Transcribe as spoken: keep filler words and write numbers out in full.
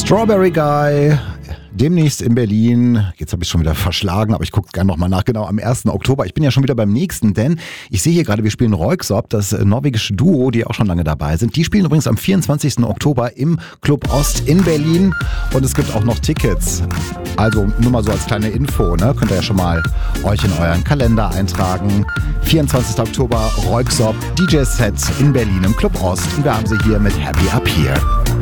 Strawberry Guy, demnächst in Berlin. Jetzt habe ich schon wieder verschlagen, aber ich gucke gerne nochmal nach. Genau, am ersten Oktober. Ich bin ja schon wieder beim nächsten, denn ich sehe hier gerade, wir spielen Röyksopp, das norwegische Duo, die auch schon lange dabei sind. Die spielen übrigens am vierundzwanzigsten Oktober im Club Ost in Berlin und es gibt auch noch Tickets. Also nur mal so als kleine Info, ne? Könnt ihr ja schon mal euch in euren Kalender eintragen. vierundzwanzigsten Oktober, Röyksopp, D J-Set in Berlin im Club Ost. Und wir haben sie hier mit Happy Up Here.